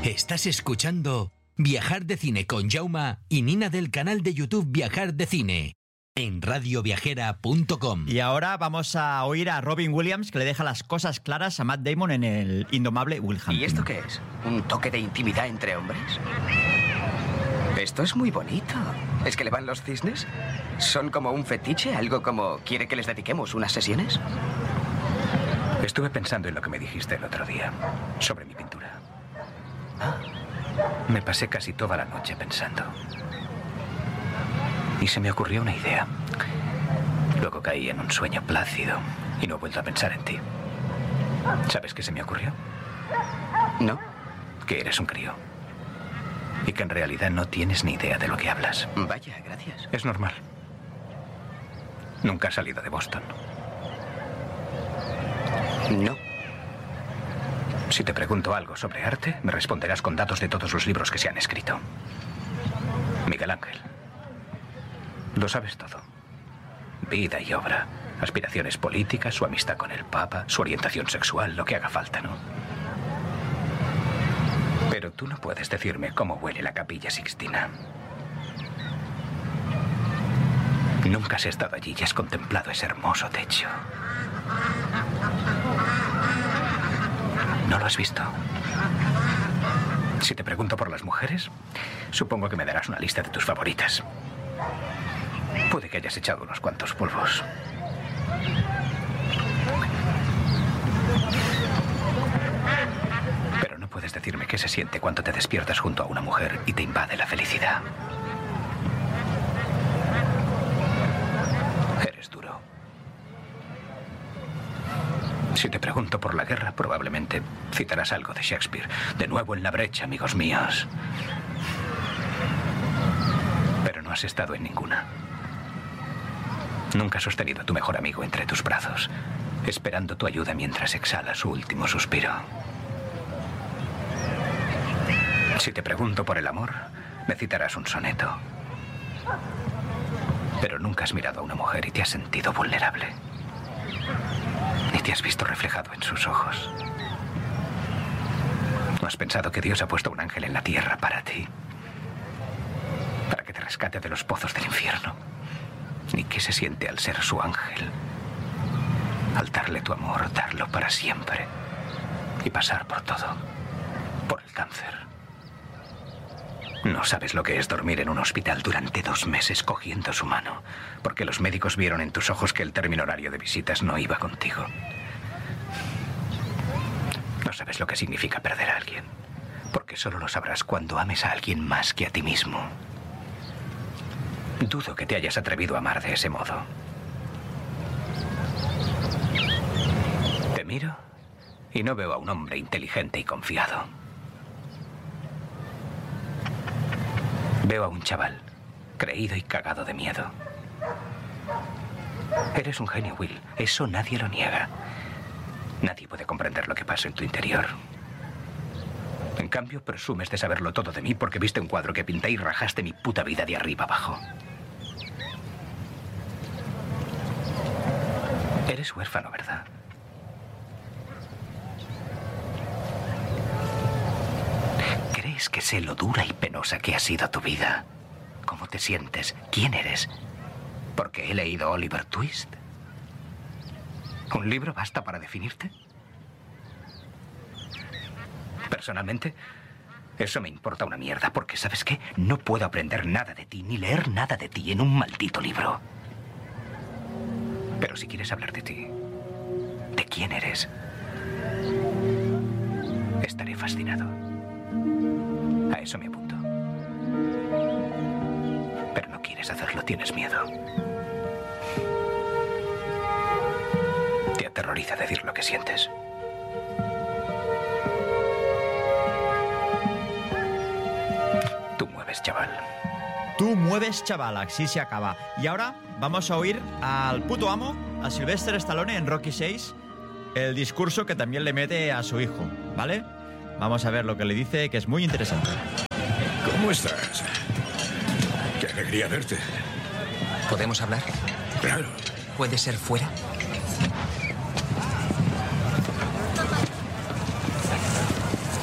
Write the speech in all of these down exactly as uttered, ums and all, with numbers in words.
Estás escuchando Viajar de Cine con Jauma y Nina del canal de YouTube Viajar de Cine en radio viajera punto com. Y ahora vamos a oír a Robin Williams, que le deja las cosas claras a Matt Damon en el indomable Will Hunting. ¿Y esto qué es? ¿Un toque de intimidad entre hombres? Esto es muy bonito. ¿Es que le van los cisnes? ¿Son como un fetiche? ¿Algo como quiere que les dediquemos unas sesiones? Estuve pensando en lo que me dijiste el otro día, sobre mi pintura. ¿Ah? Me pasé casi toda la noche pensando. Y se me ocurrió una idea. Luego caí en un sueño plácido y no he vuelto a pensar en ti. ¿Sabes qué se me ocurrió? ¿No? Que eres un crío. Y que en realidad no tienes ni idea de lo que hablas. Vaya, gracias. Es normal. Nunca has salido de Boston. No. Si te pregunto algo sobre arte, me responderás con datos de todos los libros que se han escrito. Miguel Ángel. Lo sabes todo. Vida y obra, aspiraciones políticas, su amistad con el Papa, su orientación sexual, lo que haga falta, ¿no? Pero tú no puedes decirme cómo huele la Capilla Sixtina. Nunca has estado allí y has contemplado ese hermoso techo. ¿No lo has visto? Si te pregunto por las mujeres, supongo que me darás una lista de tus favoritas. Puede que hayas echado unos cuantos polvos. Pero no puedes decirme qué se siente cuando te despiertas junto a una mujer y te invade la felicidad. Eres duro. Si te pregunto por la guerra, probablemente citarás algo de Shakespeare. De nuevo en la brecha, amigos míos. Pero no has estado en ninguna. Nunca has sostenido a tu mejor amigo entre tus brazos, esperando tu ayuda mientras exhala su último suspiro. Si te pregunto por el amor, me citarás un soneto. Pero nunca has mirado a una mujer y te has sentido vulnerable. Ni te has visto reflejado en sus ojos. ¿No has pensado que Dios ha puesto un ángel en la tierra para ti? Para que te rescate de los pozos del infierno. Ni qué se siente al ser su ángel. Al darle tu amor, darlo para siempre. Y pasar por todo. Por el cáncer. No sabes lo que es dormir en un hospital durante dos meses cogiendo su mano, porque los médicos vieron en tus ojos que el término horario de visitas no iba contigo. No sabes lo que significa perder a alguien, porque solo lo sabrás cuando ames a alguien más que a ti mismo. Dudo que te hayas atrevido a amar de ese modo. Te miro y no veo a un hombre inteligente y confiado. Veo a un chaval, creído y cagado de miedo. Eres un genio, Will. Eso nadie lo niega. Nadie puede comprender lo que pasa en tu interior. En cambio, presumes de saberlo todo de mí porque viste un cuadro que pinté y rajaste mi puta vida de arriba abajo. Eres huérfano, ¿verdad? ¿Crees que sé lo dura y penosa que ha sido tu vida? ¿Cómo te sientes? ¿Quién eres? ¿Porque he leído Oliver Twist? ¿Un libro basta para definirte? Personalmente, eso me importa una mierda, porque ¿sabes qué? No puedo aprender nada de ti, ni leer nada de ti en un maldito libro. Pero si quieres hablar de ti, de quién eres, estaré fascinado. A eso me apunto. Pero no quieres hacerlo, tienes miedo. Te aterroriza decir lo que sientes. Tú mueves, chaval. Tú mueves, chaval, así se acaba. Y ahora vamos a oír al puto amo, a Sylvester Stallone en Rocky seis, el discurso que también le mete a su hijo, ¿vale? Vamos a ver lo que le dice, que es muy interesante. ¿Cómo estás? Qué alegría verte. ¿Podemos hablar? Claro. ¿Puede ser fuera?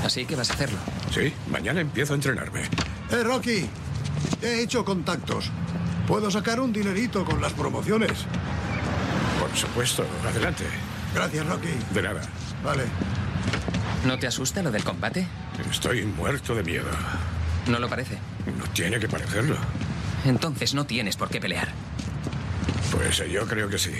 Así que vas a hacerlo. Sí, mañana empiezo a entrenarme. Eh, Rocky, he hecho contactos. Puedo sacar un dinerito con las promociones. Por supuesto, adelante. Gracias, Rocky. De nada. Vale. ¿No te asusta lo del combate? Estoy muerto de miedo. No lo parece. No tiene que parecerlo. Entonces no tienes por qué pelear. Pues yo creo que sí.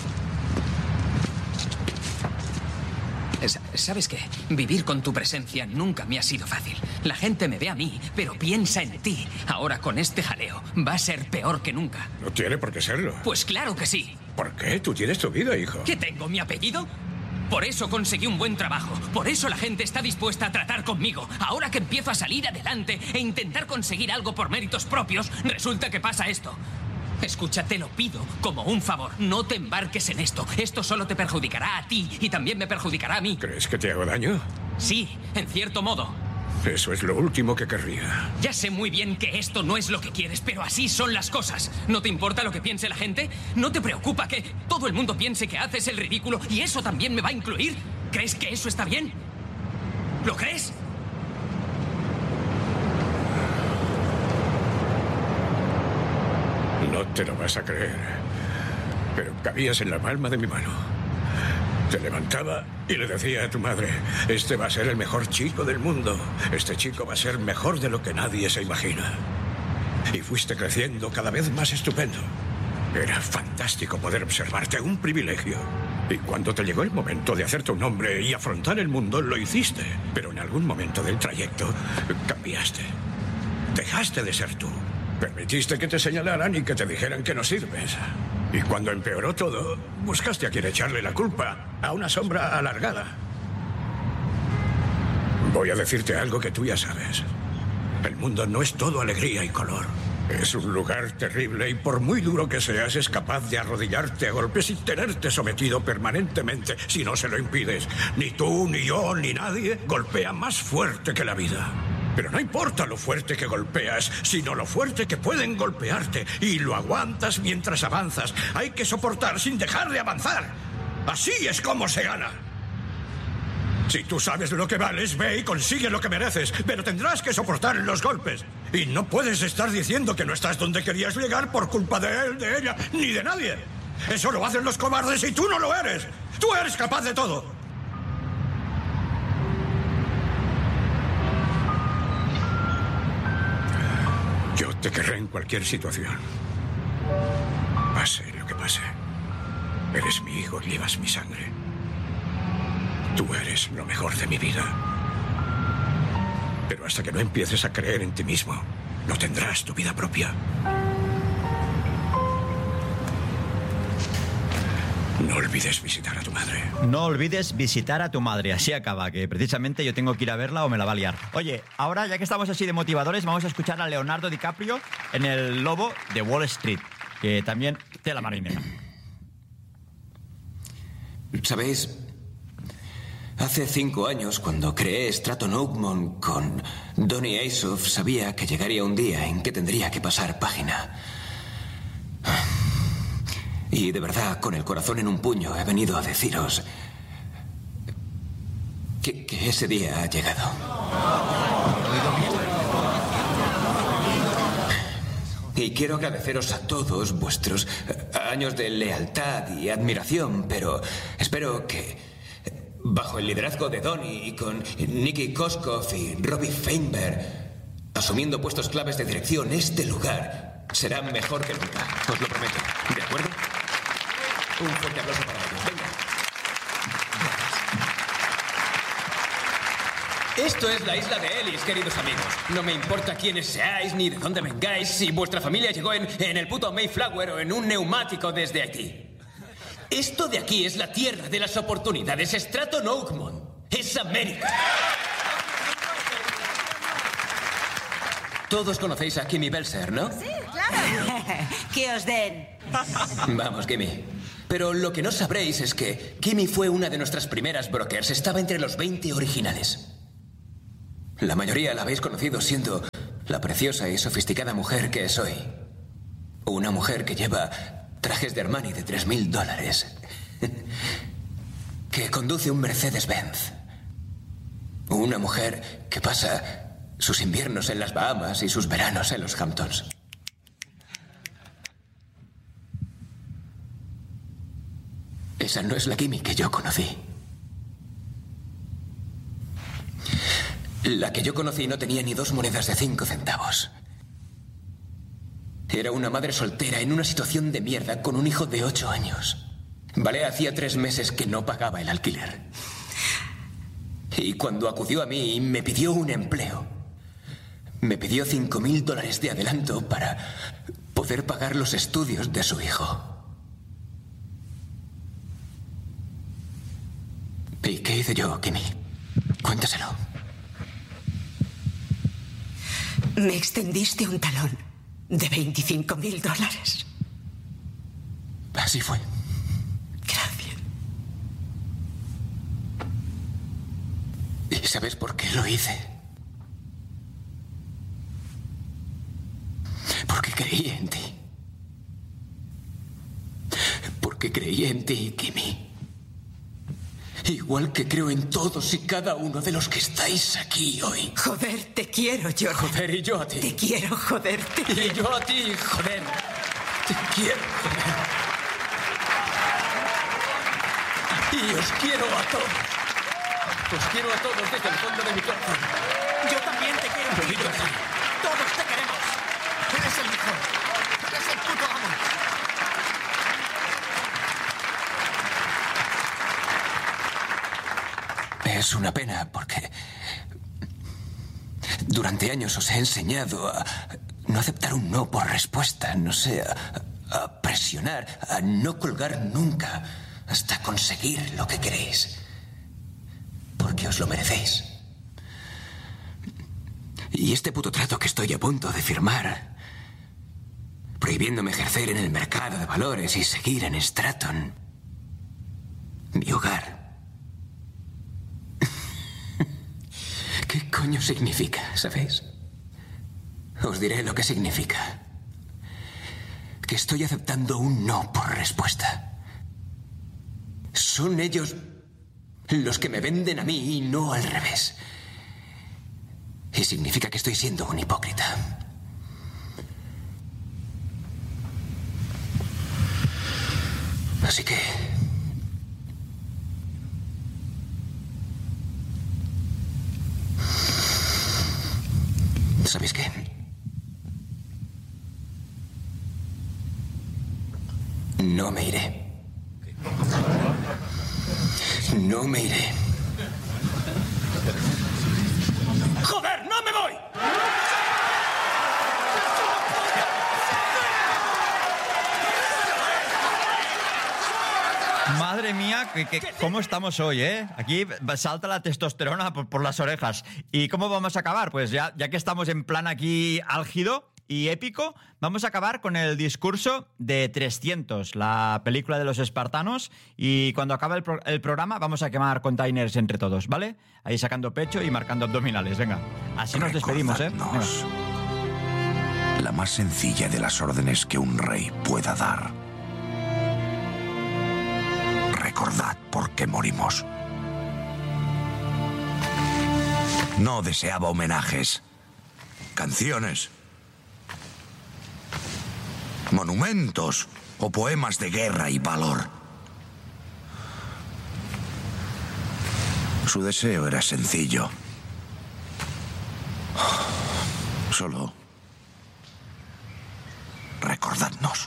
Es- ¿Sabes qué? Vivir con tu presencia nunca me ha sido fácil. La gente me ve a mí, pero piensa en ti. Ahora con este jaleo va a ser peor que nunca. No tiene por qué serlo. Pues claro que sí. ¿Por qué? Tú tienes tu vida, hijo. ¿Qué tengo, mi apellido? Por eso conseguí un buen trabajo. Por eso la gente está dispuesta a tratar conmigo. Ahora que empiezo a salir adelante e intentar conseguir algo por méritos propios, resulta que pasa esto. Escucha, te lo pido como un favor. No te embarques en esto. Esto solo te perjudicará a ti y también me perjudicará a mí. ¿Crees que te hago daño? Sí, en cierto modo. Eso es lo último que querría. Ya sé muy bien que esto no es lo que quieres, pero así son las cosas. ¿No te importa lo que piense la gente? ¿No te preocupa que todo el mundo piense que haces el ridículo y eso también me va a incluir? ¿Crees que eso está bien? ¿Lo crees? No te lo vas a creer. Pero cabías en la palma de mi mano. Te levantaba y le decía a tu madre, este va a ser el mejor chico del mundo. Este chico va a ser mejor de lo que nadie se imagina. Y fuiste creciendo cada vez más estupendo. Era fantástico poder observarte, un privilegio. Y cuando te llegó el momento de hacerte un hombre y afrontar el mundo, lo hiciste. Pero en algún momento del trayecto cambiaste. Dejaste de ser tú. Permitiste que te señalaran y que te dijeran que no sirves. Y cuando empeoró todo, buscaste a quien echarle la culpa, a una sombra alargada. Voy a decirte algo que tú ya sabes. El mundo no es todo alegría y color. Es un lugar terrible y por muy duro que seas, es capaz de arrodillarte a golpes y tenerte sometido permanentemente si no se lo impides. Ni tú, ni yo, ni nadie golpea más fuerte que la vida. Pero no importa lo fuerte que golpeas, sino lo fuerte que pueden golpearte. Y lo aguantas mientras avanzas. Hay que soportar sin dejar de avanzar. Así es como se gana. Si tú sabes lo que vales, ve y consigue lo que mereces. Pero tendrás que soportar los golpes. Y no puedes estar diciendo que no estás donde querías llegar por culpa de él, de ella, ni de nadie. Eso lo hacen los cobardes y tú no lo eres. Tú eres capaz de todo. Yo te querré en cualquier situación. Pase lo que pase. Eres mi hijo y llevas mi sangre. Tú eres lo mejor de mi vida. Pero hasta que no empieces a creer en ti mismo, no tendrás tu vida propia. No olvides visitar a tu madre. No olvides visitar a tu madre. Así acaba, que precisamente yo tengo que ir a verla o me la va a liar. Oye, ahora ya que estamos así de motivadores, vamos a escuchar a Leonardo DiCaprio en El Lobo de Wall Street, que también te la marinera. ¿Sabéis? Hace cinco años, cuando creé Stratton Oakmont con Donny Asoff, sabía que llegaría un día en que tendría que pasar página. Y de verdad, con el corazón en un puño, he venido a deciros que, que ese día ha llegado. Y quiero agradeceros a todos vuestros años de lealtad y admiración, pero espero que, bajo el liderazgo de Donny y con Nicky Koskov y Robbie Feinberg, asumiendo puestos claves de dirección, este lugar será mejor que nunca. Os lo prometo. ¿De acuerdo? Un fuerte aplauso para ellos. Venga. Esto es la isla de Ellis, queridos amigos. No me importa quiénes seáis ni de dónde vengáis, si vuestra familia llegó en, en el puto Mayflower o en un neumático desde Haití. Esto de aquí es la tierra de las oportunidades. Stratton Oakmont es América. Todos conocéis a Kimmy Belser, ¿no? Sí, claro. Que os den. Vamos, Kimmy. Pero lo que no sabréis es que Kimmy fue una de nuestras primeras brokers. Estaba entre los veinte originales. La mayoría la habéis conocido siendo la preciosa y sofisticada mujer que es hoy. Una mujer que lleva trajes de Armani de tres mil dólares. Que conduce un Mercedes-Benz. Una mujer que pasa sus inviernos en las Bahamas y sus veranos en los Hamptons. Esa no es la Kimi que yo conocí. La que yo conocí no tenía ni dos monedas de cinco centavos. Era una madre soltera en una situación de mierda con un hijo de ocho años. Vale, hacía tres meses que no pagaba el alquiler. Y cuando acudió a mí me pidió un empleo. Me pidió cinco mil dólares de adelanto para poder pagar los estudios de su hijo. ¿Y qué hice yo, Kimi? Cuéntaselo. Me extendiste un talón de veinticinco mil dólares. Así fue. Gracias. ¿Y sabes por qué lo hice? Porque creí en ti. Porque creí en ti, Kimi. Igual que creo en todos y cada uno de los que estáis aquí hoy. Joder, te quiero, Jordan. Joder, y yo a ti. Te quiero, joder, te Y quiero. yo a ti, joder. Te quiero, joder. Y os quiero a todos. Os quiero a todos desde el fondo de mi corazón. Yo también te quiero. Lo digo así. Todos te queremos. Eres el mejor. Eres el puto amo. Es una pena porque durante años os he enseñado a no aceptar un no por respuesta, no sé, a, a presionar, a no colgar nunca hasta conseguir lo que queréis. Porque os lo merecéis. Y este puto trato que estoy a punto de firmar, prohibiéndome ejercer en el mercado de valores y seguir en Stratton, mi hogar. ¿Qué coño significa, sabéis? Os diré lo que significa. Que estoy aceptando un no por respuesta. Son ellos los que me venden a mí y no al revés. Y significa que estoy siendo un hipócrita. Así que... ¿sabéis qué? No me iré. No me iré. ¡Joder, no me voy! Madre mía, que, que, ¿cómo estamos hoy, eh? Aquí salta la testosterona por, por las orejas. ¿Y cómo vamos a acabar? Pues ya, ya que estamos en plan aquí álgido y épico, vamos a acabar con el discurso de trescientos, la película de los espartanos, y cuando acabe el, pro el programa vamos a quemar containers entre todos, ¿vale? Ahí sacando pecho y marcando abdominales, venga. Así nos despedimos, ¿eh? Venga. La más sencilla de las órdenes que un rey pueda dar. Recordad por qué morimos. No deseaba homenajes, canciones, monumentos o poemas de guerra y valor. Su deseo era sencillo. Solo recordadnos.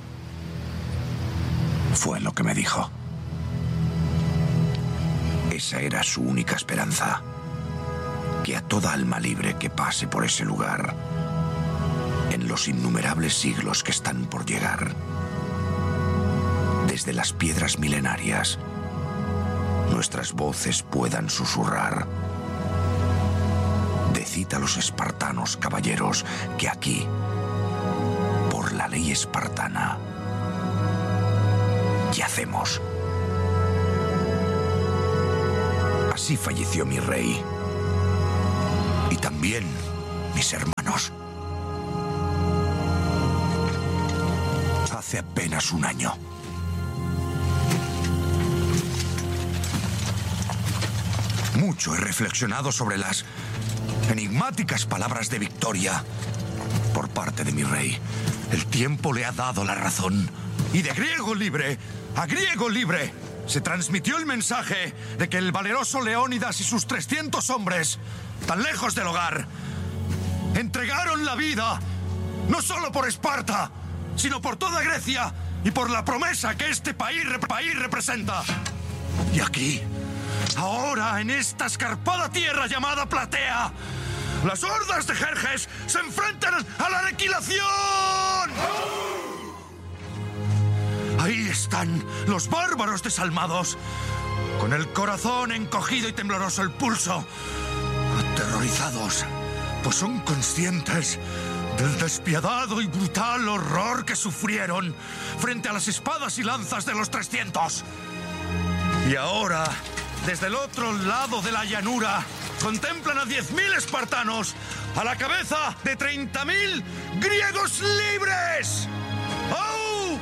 Fue lo que me dijo. Esa era su única esperanza. Que a toda alma libre que pase por ese lugar, en los innumerables siglos que están por llegar, desde las piedras milenarias, nuestras voces puedan susurrar. Decid a los espartanos, caballeros, que aquí, por la ley espartana, yacemos. Así falleció mi rey. Y también mis hermanos. Hace apenas un año. mucho he reflexionado sobre las enigmáticas palabras de victoria por parte de mi rey. El tiempo le ha dado la razón. Y de griego libre a griego libre se transmitió el mensaje de que el valeroso Leónidas y sus trescientos hombres, tan lejos del hogar, entregaron la vida no solo por Esparta, sino por toda Grecia y por la promesa que este país, país representa. Y aquí, ahora, en esta escarpada tierra llamada Platea, las hordas de Jerjes se enfrentan a la aniquilación. Ahí están los bárbaros desalmados, con el corazón encogido y tembloroso el pulso, aterrorizados, pues son conscientes del despiadado y brutal horror que sufrieron frente a las espadas y lanzas de los trescientos. Y ahora, desde el otro lado de la llanura, contemplan a diez mil espartanos a la cabeza de treinta mil griegos libres. ¡Oh!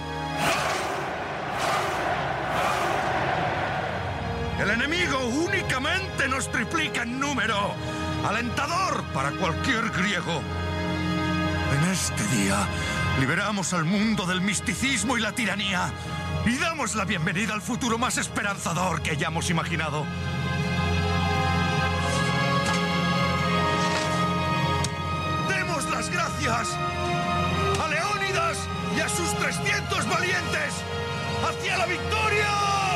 El enemigo únicamente nos triplica en número, alentador para cualquier griego. En este día, liberamos al mundo del misticismo y la tiranía y damos la bienvenida al futuro más esperanzador que hayamos imaginado. Demos las gracias a Leónidas y a sus trescientos valientes hacia la victoria.